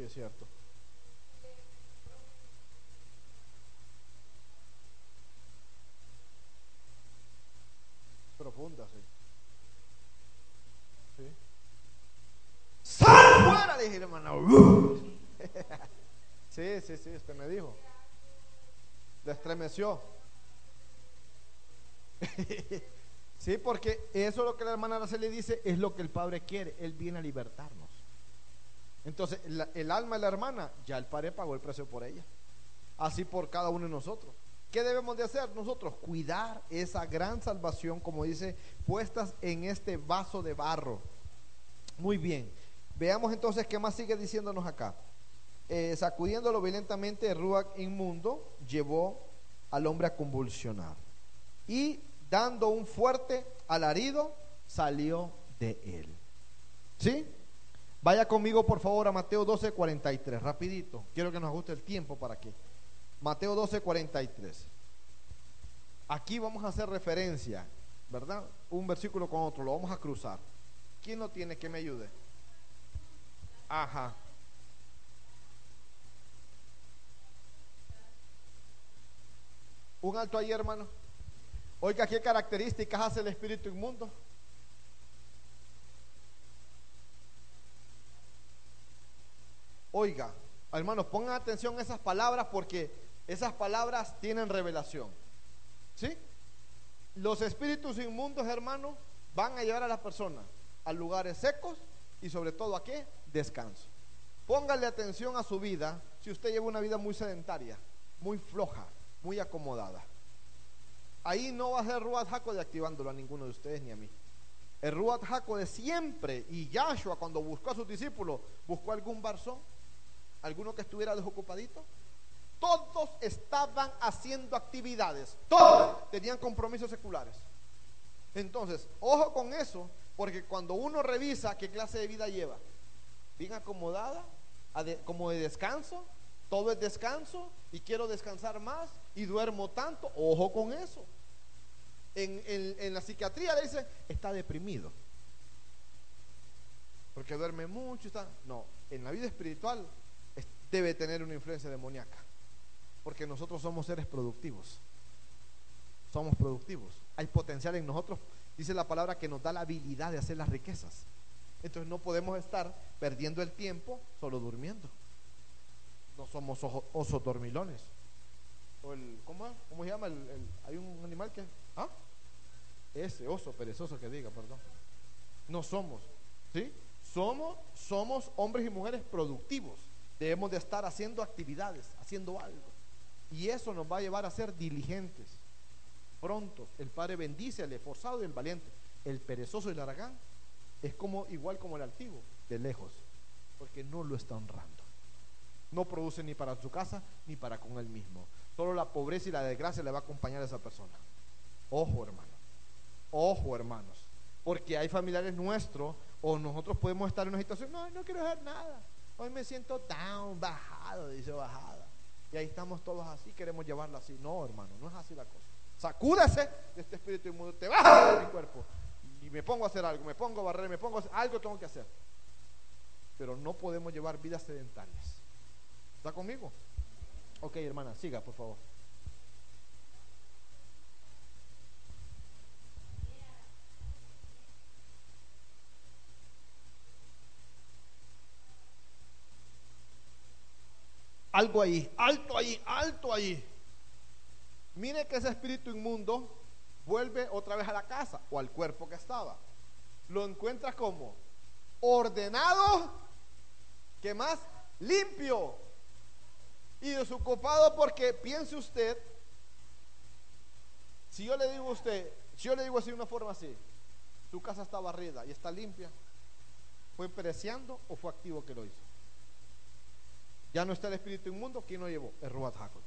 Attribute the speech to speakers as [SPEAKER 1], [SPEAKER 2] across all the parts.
[SPEAKER 1] es cierto. Profunda, sí. Sí. ¡Sal fuera! Le dije, hermano. Sí, sí, sí, usted me dijo. Le estremeció. Sí, porque eso es lo que la hermana Araceli dice, es lo que el Padre quiere. Él viene a libertarnos. Entonces, el alma de la hermana, ya el Padre pagó el precio por ella. Así por cada uno de nosotros. ¿Qué debemos de hacer nosotros? Cuidar esa gran salvación, como dice, puestas en este vaso de barro. Muy bien. Veamos entonces qué más sigue diciéndonos acá. Sacudiéndolo violentamente, el ruach inmundo llevó al hombre a convulsionar. Y dando un fuerte alarido, salió de él. ¿Sí? Vaya conmigo por favor a Mateo 12:43, rapidito. Quiero que nos ajuste el tiempo para que. Mateo 12:43. Aquí vamos a hacer referencia, ¿verdad? Un versículo con otro, lo vamos a cruzar. ¿Quién lo tiene que me ayude? Ajá. Un alto ahí, hermano. Oiga, ¿qué características hace el espíritu inmundo? Oiga, hermanos, pongan atención a esas palabras porque esas palabras tienen revelación. ¿Sí? Los espíritus inmundos, hermanos, van a llevar a las personas a lugares secos y sobre todo ¿a qué? Descanso. Póngale atención a su vida si usted lleva una vida muy sedentaria, muy floja, muy acomodada. Ahí no va a ser Ruach HaKodesh activándolo a ninguno de ustedes ni a mí. El Ruach HaKodesh siempre, y Yahshua cuando buscó a sus discípulos, buscó algún barzón, alguno que estuviera desocupadito. Todos estaban haciendo actividades, todos tenían compromisos seculares. Entonces, ojo con eso, porque cuando uno revisa qué clase de vida lleva, bien acomodada, como de descanso, todo es descanso y quiero descansar más y duermo tanto, ojo con eso. En la psiquiatría le dicen, está deprimido, porque duerme mucho, no, en la vida espiritual debe tener una influencia demoníaca. Porque nosotros somos seres productivos. Somos productivos. Hay potencial en nosotros. Dice la palabra que nos da la habilidad de hacer las riquezas. Entonces no podemos estar perdiendo el tiempo solo durmiendo. No somos osos dormilones. O ¿cómo se llama? Hay un animal que... ¿Ah? Ese oso perezoso que diga, perdón. No somos. ¿Sí? Somos hombres y mujeres productivos. Debemos de estar haciendo actividades, haciendo algo. Y eso nos va a llevar a ser diligentes, prontos. El Padre bendice al esforzado y al valiente. El perezoso y el haragán es igual como el altivo, de lejos, porque no lo está honrando. No produce ni para su casa ni para con él mismo. Solo la pobreza y la desgracia le va a acompañar a esa persona. Ojo, hermano. Ojo, hermanos. Porque hay familiares nuestros o nosotros podemos estar en una situación, no quiero hacer nada. Hoy me siento down, bajado, dice bajada. Y ahí estamos todos así, queremos llevarlo así. No, hermano, no es así la cosa. Sacúdese de este espíritu inmundo, te baja de mi cuerpo. Y me pongo a hacer algo, me pongo a barrer, me pongo a hacer algo, tengo que hacer. Pero no podemos llevar vidas sedentarias. ¿Está conmigo? Ok, hermana, siga, por favor. Algo ahí, alto ahí, alto ahí. Mire que ese espíritu inmundo vuelve otra vez a la casa o al cuerpo que estaba. Lo encuentra como ordenado, ¿qué más? Limpio y desocupado, porque piense usted, si yo le digo así de una forma así, su casa está barrida y está limpia, ¿fue pereciando o fue activo que lo hizo? Ya no está el espíritu inmundo, ¿quién lo llevó? El Ruach HaKodesh.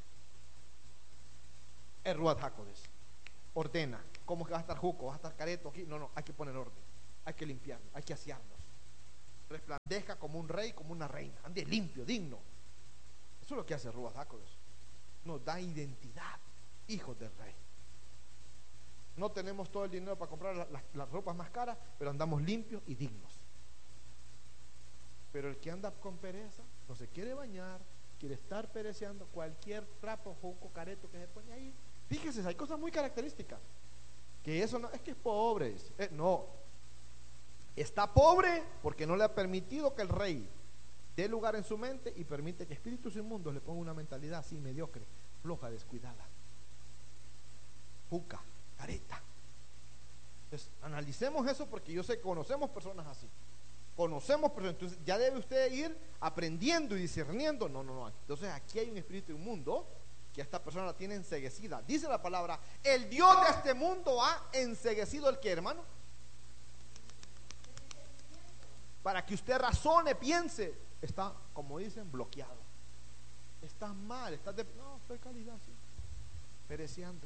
[SPEAKER 1] El Ruach HaKodesh ordena. ¿Cómo que va a estar juco? ¿Va a estar careto aquí? No, hay que poner orden, hay que limpiarlo, hay que asearnos. Resplandezca como un rey, como una reina, ande limpio, digno. Eso es lo que hace Ruach HaKodesh. Nos da identidad, hijos del rey. No tenemos todo el dinero para comprar las ropas más caras, pero andamos limpios y dignos. Pero el que anda con pereza, no se quiere bañar, quiere estar pereceando, cualquier trapo, juco, careto que se pone ahí. Fíjese, hay cosas muy características. Que eso no, es que es pobre. No, está pobre porque no le ha permitido que el rey dé lugar en su mente y permite que espíritus inmundos le pongan una mentalidad así mediocre, floja, descuidada, juca, careta. Entonces, analicemos eso porque yo sé que conocemos personas así. Conocemos personas, entonces ya debe usted ir aprendiendo y discerniendo. No. Entonces aquí hay un espíritu inmundo que a esta persona la tiene enceguecida. Dice la palabra, el Dios de este mundo ha enceguecido el que, hermano, para que usted razone, piense, está, como dicen, bloqueado. Estás mal, no, estoy calidad, sí, pereciendo.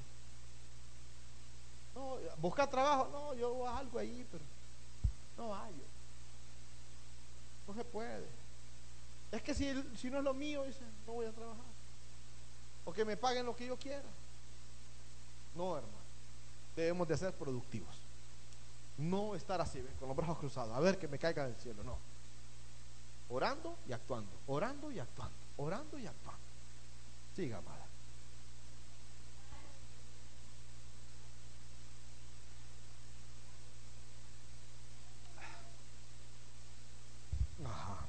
[SPEAKER 1] No, busca trabajo, no, yo algo ahí, pero no hallo. No se puede. Es que si no es lo mío, dice, no voy a trabajar. O que me paguen lo que yo quiera. No, hermano. Debemos de ser productivos. No estar así, ¿ves? Con los brazos cruzados. A ver que me caiga del cielo. No. Orando y actuando. Orando y actuando. Orando y actuando. Siga, amada. Ajá.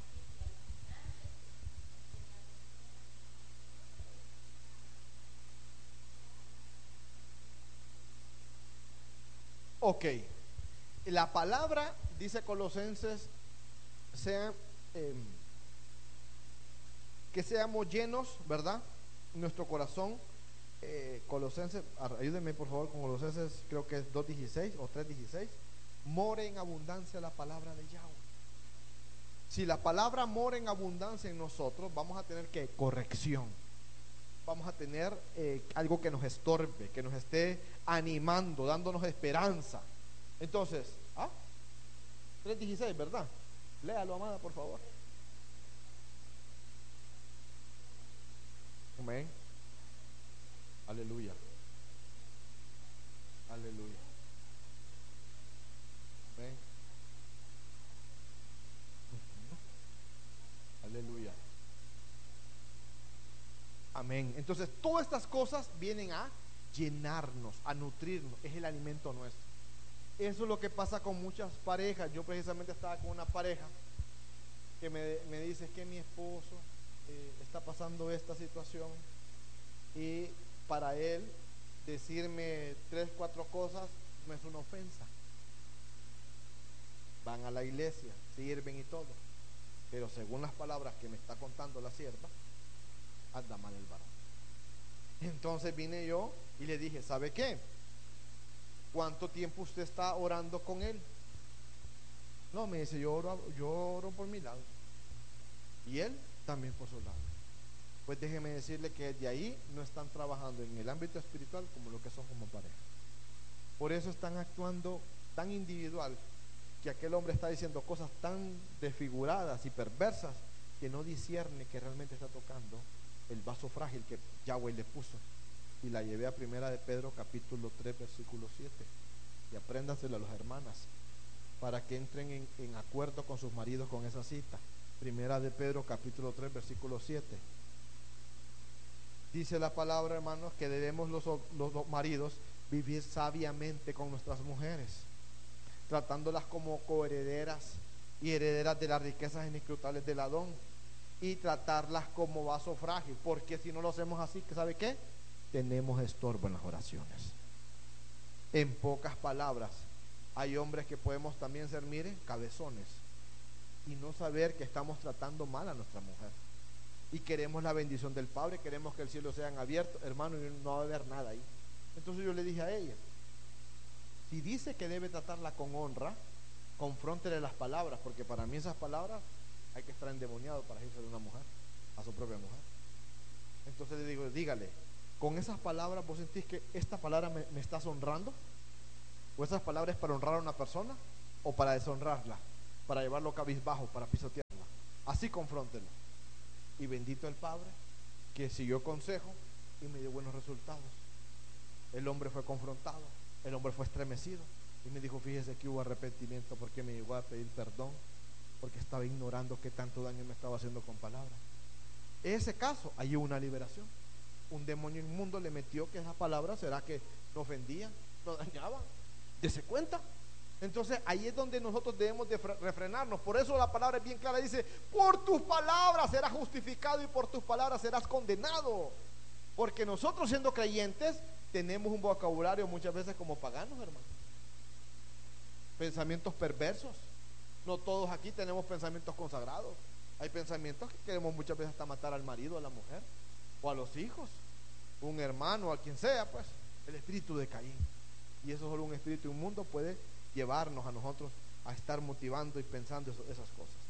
[SPEAKER 1] Ok. La palabra, dice Colosenses, sea, que seamos llenos, ¿verdad? Nuestro corazón. Colosenses, ayúdenme por favor con Colosenses, creo que es 2:16 o 3:16. More en abundancia la palabra de Yahweh. Si la palabra mora en abundancia en nosotros, vamos a tener que corrección. Vamos a tener algo que nos estorbe, que nos esté animando, dándonos esperanza. Entonces, 3:16, ¿verdad? Léalo, amada, por favor. Amén. Aleluya. Aleluya. Amén. Aleluya. Amén. Entonces, todas estas cosas vienen a llenarnos, a nutrirnos. Es el alimento nuestro. Eso es lo que pasa con muchas parejas. Yo precisamente estaba con una pareja que me dice que mi esposo está pasando esta situación y para él decirme 3, 4 cosas no es una ofensa. Van a la iglesia, sirven y todo, pero según las palabras que me está contando la sierva, anda mal el varón. Entonces vine yo y le dije, ¿sabe qué? ¿Cuánto tiempo usted está orando con él? No, me dice, yo oro por mi lado y él también por su lado. Pues déjeme decirle que de ahí no están trabajando en el ámbito espiritual como lo que son como pareja. Por eso están actuando tan individual, que aquel hombre está diciendo cosas tan desfiguradas y perversas que no discierne que realmente está tocando el vaso frágil que Yahweh le puso. Y la llevé a Primera de Pedro capítulo 3 versículo 7, y apréndaselo a las hermanas para que entren en acuerdo con sus maridos con esa cita. Primera de Pedro capítulo 3 versículo 7. Dice la palabra, hermanos, que debemos los maridos vivir sabiamente con nuestras mujeres, tratándolas como coherederas y herederas de las riquezas inescrutables del Adón, y tratarlas como vaso frágil, porque si no lo hacemos así, ¿sabe qué? Tenemos estorbo en las oraciones. En pocas palabras, hay hombres que podemos también ser, miren, cabezones, y no saber que estamos tratando mal a nuestra mujer, y queremos la bendición del Padre, queremos que el cielo sea abierto, hermano, y no va a haber nada ahí. Entonces yo le dije a ella, si dice que debe tratarla con honra, confróntele las palabras, porque para mí esas palabras hay que estar endemoniado para irse de una mujer a su propia mujer. Entonces le digo, dígale, con esas palabras vos sentís que esta palabra me estás honrando, o esas palabras es para honrar a una persona o para deshonrarla, para llevarlo cabizbajo, para pisotearla. Así confróntelo. Y bendito el Padre que siguió consejo y me dio buenos resultados. El hombre fue confrontado, el hombre fue estremecido y me dijo, fíjese que hubo arrepentimiento porque me llegó a pedir perdón porque estaba ignorando qué tanto daño me estaba haciendo con palabras. En ese caso, hay una liberación. Un demonio inmundo le metió que esas palabras, ¿será que nos ofendían, nos dañaban? Dese cuenta. Entonces ahí es donde nosotros debemos de refrenarnos. Por eso la palabra es bien clara, dice: por tus palabras serás justificado y por tus palabras serás condenado. Porque nosotros, siendo creyentes, tenemos un vocabulario muchas veces como paganos, hermano. Pensamientos perversos. No todos aquí tenemos pensamientos consagrados. Hay pensamientos que queremos muchas veces hasta matar al marido, a la mujer, o a los hijos, un hermano, a quien sea, pues el espíritu de Caín. Y eso solo un espíritu inmundo puede llevarnos a nosotros a estar motivando y pensando esas cosas.